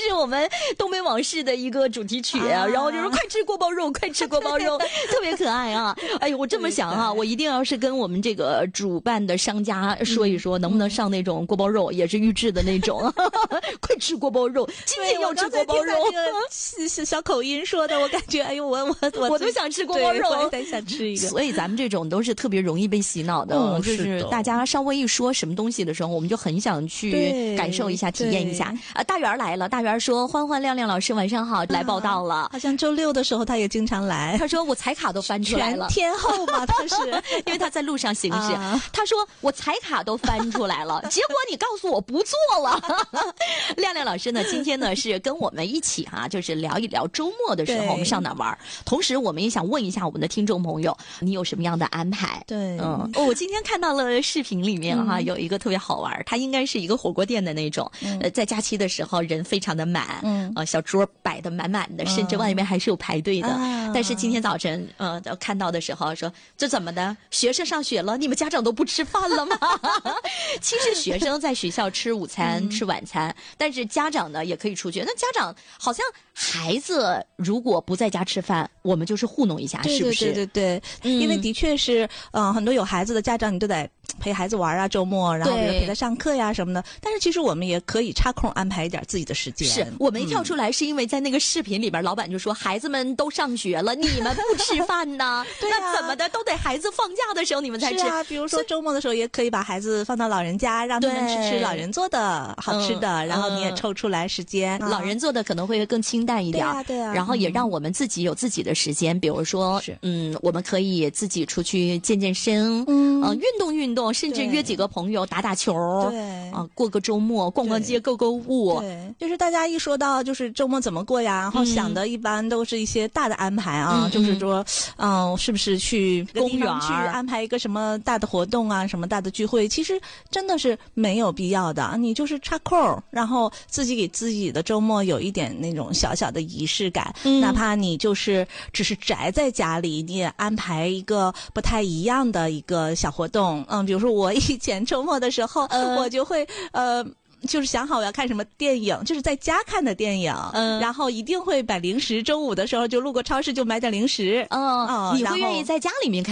是我们东北往事的一个主题曲啊，然后就说快吃锅包肉，快吃锅包肉，特别可爱啊！哎呦，我这么想啊，我一定要是跟我们这个主办的商家说一说，能不能上那种锅包肉，也是预制的那种，快吃锅包肉，今天要吃锅包肉。 小口音说的，我感觉哎呦，我都想吃锅包肉， 我也想吃一个。 所以咱们这种都是特别容易被洗脑的，就是大家稍微一说什么东西的时候，我们就很想去感受一下、体验一下。大圆来了，大圆说：“欢欢、亮亮老师晚上好，来报道了。” 好像周六的时候他也经常来。 他说我彩卡都翻出来了， 全天候嘛，他是因为他在路上行驶。他说我彩卡都翻出来了，结果你告诉我不做了。亮亮老师呢，今天呢是跟我们一起就是聊一聊周末的时候我们上哪玩。同时，我们也想问一下我们的听众朋友，你有什么样的安排？ 对， 我今天看到了视频里面有一个特别好玩，它应该是一个火锅店的那种，在假期的时候人非常的满，小桌摆得满满的，甚至外面还是有排队的。但是今天早晨看到的时候说，这怎么的？学生上学了，你们家长都不吃饭了吗？其实学生在学校吃午餐、吃晚餐，但是家长呢也可以出去。那家长好像孩子如果不在家吃饭，我们就是糊弄一下，是不是？ 对，因为的确是，很多有孩子的家长，你都得陪孩子玩啊，周末，然后比如陪他上课呀什么的。但是其实我们也可以插空安排一点自己的时间。 是我没跳出来，是因为在那个视频里边，老板就说孩子们都上学了，你们不吃饭呢？ 对那怎么的都得孩子放假的时候你们才吃。 是啊，比如说周末的时候也可以把孩子放到老人家，让他们吃老人做的好吃的，然后你也抽出来时间。 老人做的可能会更清淡一点， 对啊， 然后也让我们自己有自己的时间，比如说，我们可以自己出去健健身，运动运动，甚至约几个朋友打打球， 对， 过个周末，逛逛街，购购物。 对，就是大家一说到就是周末怎么过呀，然后想的一般都是一些大的安排啊，就是说，是不是去公园去安排一个什么大的活动啊，什么大的聚会？其实真的是没有必要的，你就是插空，然后自己给自己的周末有一点那种小小的仪式感，哪怕你就是只是宅在家里，你也安排一个不太一样的一个小活动。比如说我以前周末的时候，我就会就是想好我要看什么电影，就是在家看的电影，然后一定会买零食，周五的时候就路过超市就买点零食。 你会愿意在家里面看